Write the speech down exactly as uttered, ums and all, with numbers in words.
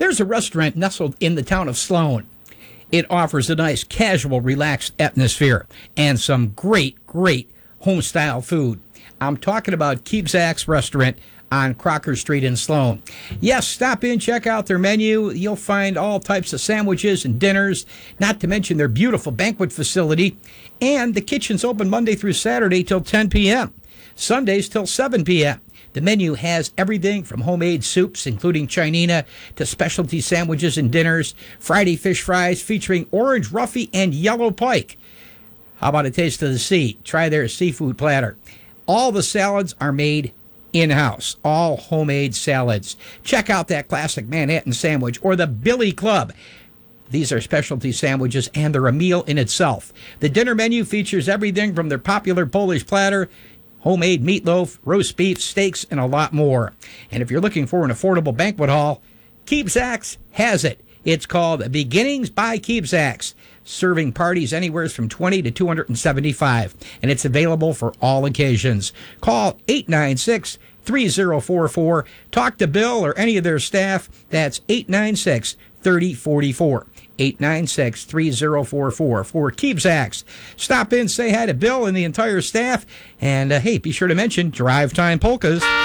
There's a restaurant nestled in the town of Sloan. It offers a nice, casual, relaxed atmosphere and some great, great home-style food. I'm talking about Keebzak's Restaurant on Crocker Street in Sloan. Yes, stop in, check out their menu. You'll find all types of sandwiches and dinners, not to mention their beautiful banquet facility. And the kitchen's open Monday through Saturday till ten p.m., Sundays till seven p.m. The menu has everything from homemade soups, including chinina, to specialty sandwiches and dinners, Friday fish fries featuring orange roughy and yellow pike. How about a taste of the sea? Try their seafood platter. All the salads are made in-house, all homemade salads. Check out that classic Manhattan sandwich or the Billy Club. These are specialty sandwiches, and they're a meal in itself. The dinner menu features everything from their popular Polish platter, homemade meatloaf, roast beef, steaks, and a lot more. And if you're looking for an affordable banquet hall, Keebzak's has it. It's called Beginnings by Keebzak's, serving parties anywhere from twenty to two hundred seventy-five, and it's available for all occasions. Call eight nine six, three zero four four. Talk to Bill or any of their staff. That's eight nine six, three zero four four. eight nine six, three zero four four for Keebzak's. Stop in, say hi to Bill and the entire staff, and uh, hey, be sure to mention Drive Time Polkas.